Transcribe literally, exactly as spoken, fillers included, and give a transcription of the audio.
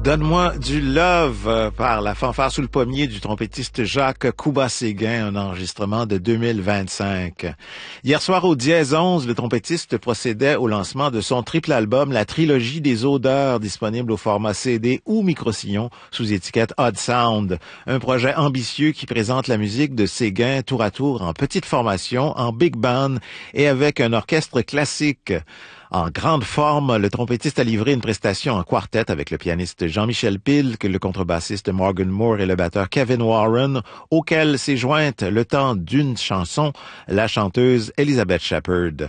Donne-moi du love euh, par la fanfare sous le pommier du trompettiste Jacques Couba-Séguin, un enregistrement de deux mille vingt-cinq. Hier soir au Dièse onze, le trompettiste procédait au lancement de son triple album, la trilogie des odeurs, disponible au format C D ou micro-sillon sous étiquette Odd Sound. Un projet ambitieux qui présente la musique de Séguin tour à tour en petite formation, en big band et avec un orchestre classique. En grande forme, le trompettiste a livré une prestation en quartet avec le pianiste Jean-Michel Pilk, le contrebassiste Morgan Moore et le batteur Kevin Warren, auquel s'est jointe le temps d'une chanson, la chanteuse Elizabeth Shepard.